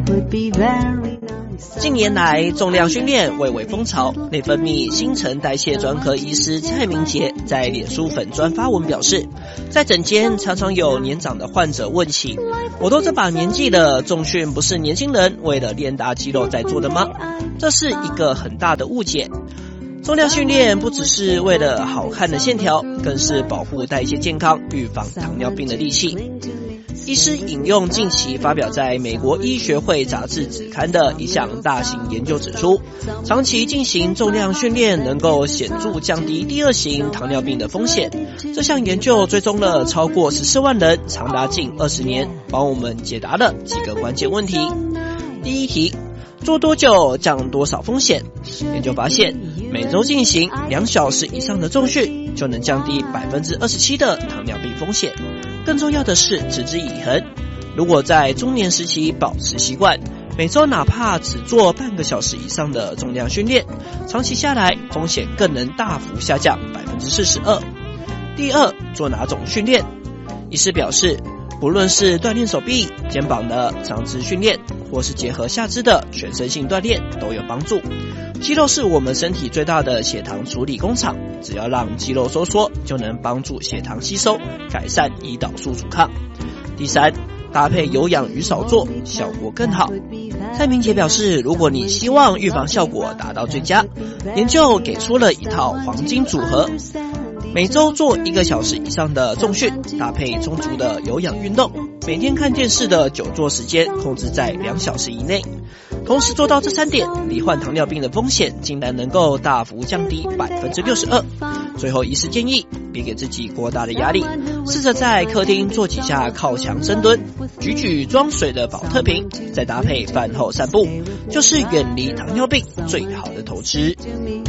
近年来，重量训练蔚为风潮。内分泌新陈代谢专科医师蔡明杰在脸书粉专发文表示，在诊间常常有年长的患者问起，我都这把年纪了，重训不是年轻人为了练大肌肉在做的吗？这是一个很大的误解。重量训练不只是为了好看的线条，更是保护代谢健康、预防糖尿病的利器。医师引用近期发表在美国医学会杂志子刊的一项大型研究指出，长期进行重量训练能够显著降低第二型糖尿病的风险。这项研究追踪了超过14万人，长达近20年，帮我们解答了几个关键问题。第一题，做多久降多少风险？研究发现，每周进行2小时以上的重训，就能降低27%的糖尿病风险。更重要的是持之以恒，如果在中年时期保持习惯，每周哪怕只做半个小时以上的重量训练，长期下来风险更能大幅下降42%。第二，做哪种训练？医师表示，不论是锻炼手臂、肩膀的上肢训练，或是结合下肢的全身性锻炼都有帮助。肌肉是我们身体最大的血糖处理工厂，只要让肌肉收缩，就能帮助血糖吸收，改善胰岛素阻抗。第三，搭配有氧与少做，效果更好。蔡明杰表示，如果你希望预防效果达到最佳，研究给出了一套黄金组合。每周做1个小时以上的重训，搭配充足的有氧运动，每天看电视的久坐时间控制在2小时以内。同时做到这3点，罹患糖尿病的风险竟然能够大幅降低62%。最后医师建议，别给自己过大的压力，试着在客厅做几下靠墙深蹲，举举装水的保特瓶，再搭配饭后散步，就是远离糖尿病最好的投资。